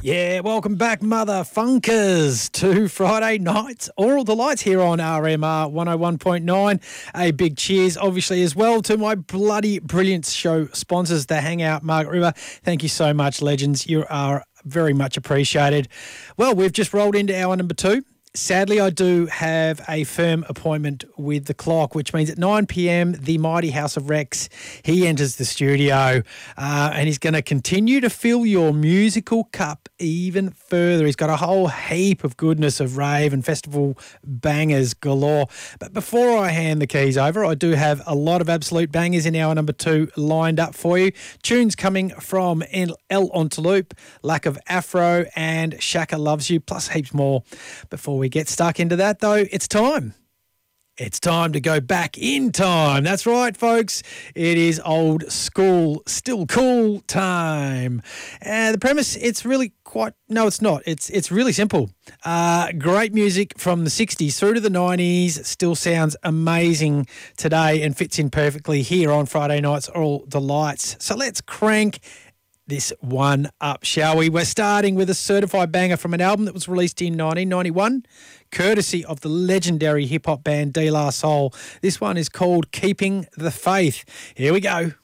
Yeah, welcome back, mother funkers, to Friday nights. All the lights here on RMR 101.9. A big cheers, obviously, as well to my bloody brilliant show sponsors, the Hangout Margaret River. Thank you so much, legends. You are very much appreciated. Well, we've just rolled into hour number 2. Sadly, I do have a firm appointment with the clock, which means at 9 p.m, the mighty House of Rex, he enters the studio and he's going to continue to fill your musical cup even further. He's got a whole heap of goodness of rave and festival bangers galore. But before I hand the keys over, I do have a lot of absolute bangers in hour number 2 lined up for you. Tunes coming from El Ontaloop, Lack of Afro, and Shaka Loves You, plus heaps more. Before we get stuck into that, though, it's time. It's time to go back in time. That's right, folks. It is old school, still cool time. The premise, it's really no, it's not. It's really simple. Great music from the 60s through to the 90s still sounds amazing today and fits in perfectly here on Friday nights, All the Lights. So let's crank this one up, shall we? We're starting with a certified banger from an album that was released in 1991, courtesy of the legendary hip-hop band De La Soul. This one is called Keeping the Faith. Here we go.